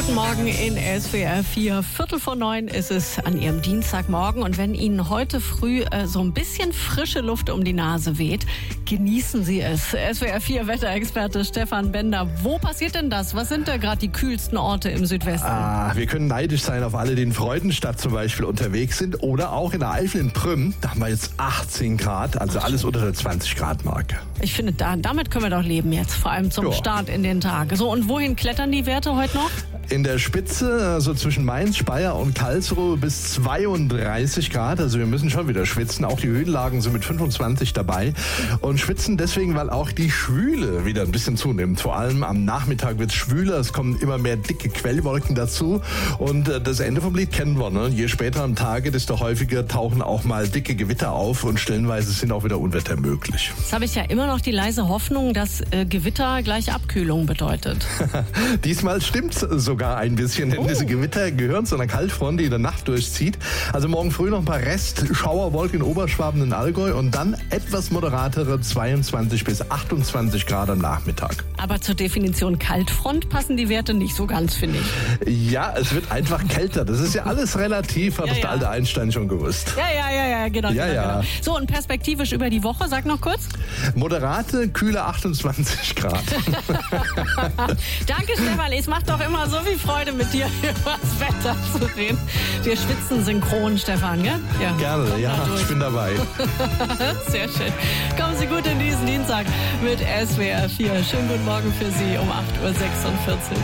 Guten Morgen in SWR 4. 8:45 ist es an Ihrem Dienstagmorgen. Und wenn Ihnen heute früh so ein bisschen frische Luft um die Nase weht, genießen Sie es. SWR 4 Wetterexperte Stefan Bender. Wo passiert denn das? Was sind da gerade die kühlsten Orte im Südwesten? Wir können neidisch sein auf alle, die in Freudenstadt zum Beispiel unterwegs sind. Oder auch in der Eifel in Prüm. Da haben wir jetzt 18 Grad, also alles unter der 20-Grad-Marke. Ich finde, damit können wir doch leben jetzt, vor allem zum Start in den Tag. So, und wohin klettern die Werte heute noch? In der Spitze, also zwischen Mainz, Speyer und Karlsruhe bis 32 Grad. Also wir müssen schon wieder schwitzen. Auch die Höhenlagen sind mit 25 dabei. Und schwitzen deswegen, weil auch die Schwüle wieder ein bisschen zunimmt. Vor allem am Nachmittag wird es schwüler. Es kommen immer mehr dicke Quellwolken dazu. Und das Ende vom Lied kennen wir. Ne? Je später am Tage, desto häufiger tauchen auch mal dicke Gewitter auf. Und stellenweise sind auch wieder Unwetter möglich. Jetzt habe ich ja immer noch die leise Hoffnung, dass Gewitter gleich Abkühlung bedeutet. Diesmal stimmt's sogar ein bisschen, denn diese Gewitter gehören zu einer Kaltfront, die in der Nacht durchzieht. Also morgen früh noch ein paar Restschauerwolken in Oberschwaben und Allgäu und dann etwas moderatere 22 bis 28 Grad am Nachmittag. Aber zur Definition Kaltfront passen die Werte nicht so ganz, finde ich. Ja, es wird einfach kälter. Das ist ja alles relativ, hat doch der alte Einstein schon gewusst. Ja, genau. So, und perspektivisch über die Woche, sag noch kurz. Moderate, kühle 28 Grad. Danke, Stefan. Es macht doch immer so viel Freude, mit dir über das Wetter zu reden. Wir schwitzen synchron, Stefan, gell? Ja. Gerne, ich bin dabei. Sehr schön. Kommen Sie gut in diesen Dienstag mit SWR 4. Schönen guten Morgen für Sie um 8:46 Uhr.